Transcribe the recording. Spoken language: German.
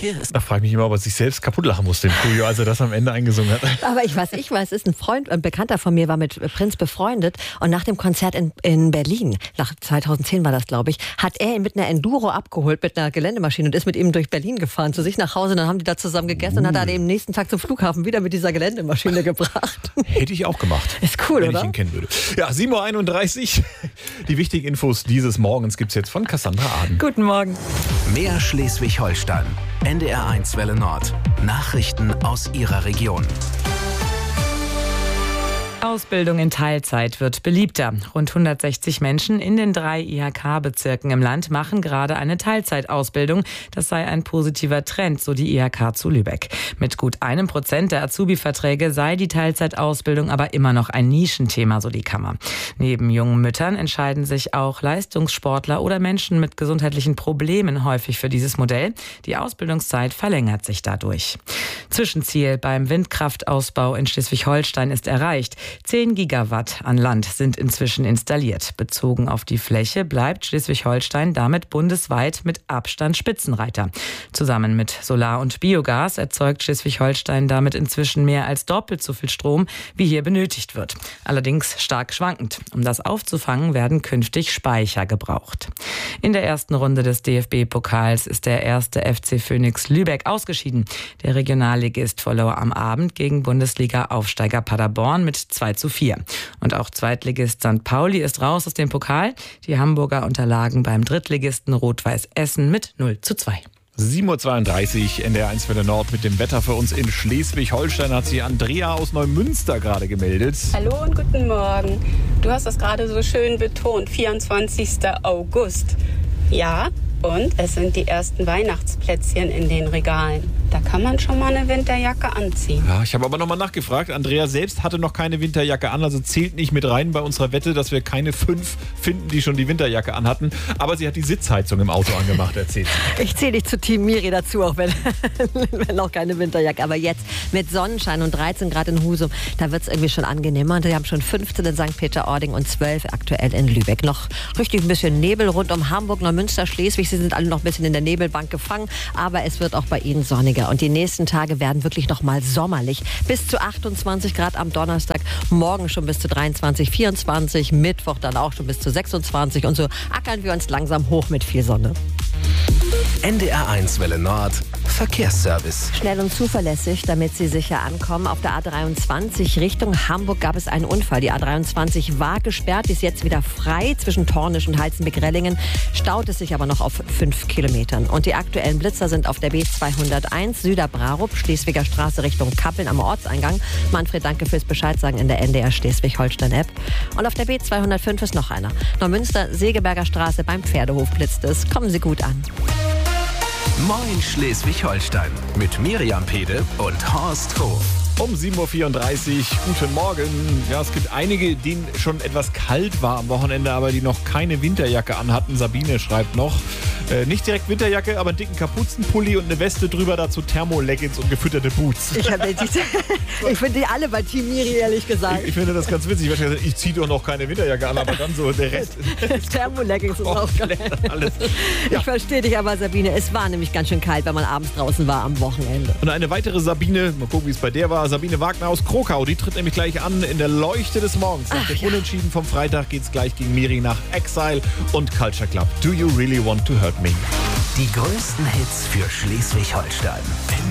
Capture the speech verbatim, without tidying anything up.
Kiss. Da frage ich mich immer, ob er sich selbst kaputt lachen musste im Studio, als er das am Ende eingesungen hat. Aber ich weiß, ich weiß, ist ein Freund, ein Bekannter von mir war mit Prinz befreundet und nach dem Konzert in, in Berlin, nach zweitausendzehn war das, glaube ich, hat er ihn mit einer Enduro abgeholt, mit einer Geländemaschine und ist mit ihm durch Berlin gefahren, zu sich nach Hause. Und dann haben die da zusammen gegessen uh. und hat er den nächsten Tag zum Flughafen wieder mit dieser Geländemaschine gebracht. Hätte ich auch gemacht. Ist cool, wenn oder? ich ihn kennen würde. Ja, sieben Uhr einunddreißig. Die wichtigen Infos dieses Morgens gibt es jetzt von Cassandra Aden. Guten Morgen. Mehr Schleswig-Holstein. N D R eins Welle Nord. Nachrichten aus Ihrer Region. Ausbildung in Teilzeit wird beliebter. Rund hundertsechzig Menschen in den drei I H K-Bezirken im Land machen gerade eine Teilzeitausbildung. Das sei ein positiver Trend, so die I H K zu Lübeck. Mit gut einem Prozent der Azubi-Verträge sei die Teilzeitausbildung aber immer noch ein Nischenthema, so die Kammer. Neben jungen Müttern entscheiden sich auch Leistungssportler oder Menschen mit gesundheitlichen Problemen häufig für dieses Modell. Die Ausbildungszeit verlängert sich dadurch. Zwischenziel beim Windkraftausbau in Schleswig-Holstein ist erreicht. zehn Gigawatt an Land sind inzwischen installiert. Bezogen auf die Fläche bleibt Schleswig-Holstein damit bundesweit mit Abstand Spitzenreiter. Zusammen mit Solar- und Biogas erzeugt Schleswig-Holstein damit inzwischen mehr als doppelt so viel Strom, wie hier benötigt wird. Allerdings stark schwankend. Um das aufzufangen, werden künftig Speicher gebraucht. In der ersten Runde des D F B-Pokals ist der erste F C Phönix Lübeck ausgeschieden. Der Regionalligist verlor am Abend gegen Bundesliga-Aufsteiger Paderborn mit zwei zu vier. Und auch Zweitligist Sankt Pauli ist raus aus dem Pokal. Die Hamburger unterlagen beim Drittligisten Rot-Weiß Essen mit null zu zwei. sieben Uhr zweiunddreißig, N D R eins Welle Nord mit dem Wetter für uns in Schleswig-Holstein hat sich Andrea aus Neumünster gerade gemeldet. Hallo und guten Morgen. Du hast das gerade so schön betont, vierundzwanzigster August. Ja, und es sind die ersten Weihnachtsplätzchen in den Regalen. Da kann man schon mal eine Winterjacke anziehen. Ja, ich habe aber nochmal nachgefragt. Andrea selbst hatte noch keine Winterjacke an, also zählt nicht mit rein bei unserer Wette, dass wir keine fünf finden, die schon die Winterjacke anhatten. Aber sie hat die Sitzheizung im Auto angemacht, erzählt sie. Ich zähle dich zu Team Miri dazu, auch wenn, wenn noch keine Winterjacke. Aber jetzt mit Sonnenschein und dreizehn Grad in Husum, da wird es irgendwie schon angenehmer. Und wir haben schon fünfzehn in Sankt Peter-Ording und zwölf aktuell in Lübeck. Noch richtig ein bisschen Nebel rund um Hamburg, Neumünster, Schleswig. Sie sind alle noch ein bisschen in der Nebelbank gefangen, aber es wird auch bei Ihnen sonniger. Und die nächsten Tage werden wirklich noch mal sommerlich. Bis zu achtundzwanzig Grad am Donnerstag, morgen schon bis zu dreiundzwanzig, vierundzwanzig, Mittwoch dann auch schon bis zu sechsundzwanzig. Und so ackern wir uns langsam hoch mit viel Sonne. N D R eins Welle Nord. Verkehrsservice. Schnell und zuverlässig, damit Sie sicher ankommen. Auf der A dreiundzwanzig Richtung Hamburg gab es einen Unfall. Die A dreiundzwanzig war gesperrt, ist jetzt wieder frei. Zwischen Tornisch und Heizenbeck-Relingen staut es sich aber noch auf fünf Kilometern. Und die aktuellen Blitzer sind auf der B zweihunderteins Süderbrarup, Schleswiger Straße Richtung Kappeln am Ortseingang. Manfred, danke fürs Bescheidsagen in der N D R Schleswig-Holstein-App. Und auf der B zweihundertfünf ist noch einer. Neumünster, Segeberger Straße beim Pferdehof blitzt es. Kommen Sie gut an. Moin Schleswig-Holstein mit Miriam Pede und Horst Hof. Um sieben Uhr vierunddreißig, guten Morgen. Ja, es gibt einige, denen schon etwas kalt war am Wochenende, aber die noch keine Winterjacke anhatten. Sabine schreibt noch, äh, nicht direkt Winterjacke, aber einen dicken Kapuzenpulli und eine Weste drüber, dazu Thermoleggings und gefütterte Boots. Ich, ich finde die alle bei Team Miri, ehrlich gesagt. Ich, ich finde das ganz witzig. Ich, ich ziehe doch noch keine Winterjacke an, aber dann so der Rest. Thermoleggings ist auch geil. Alles. Ja. Ich verstehe dich aber, Sabine. Es war nämlich ganz schön kalt, wenn man abends draußen war am Wochenende. Und eine weitere Sabine, mal gucken, wie es bei der war. Sabine Wagner aus Krokau, die tritt nämlich gleich an in der Leuchte des Morgens. Nach Ach, dem ja. Unentschieden vom Freitag geht es gleich gegen Miri nach Exile und Culture Club. Do you really want to hurt me? Die größten Hits für Schleswig-Holstein.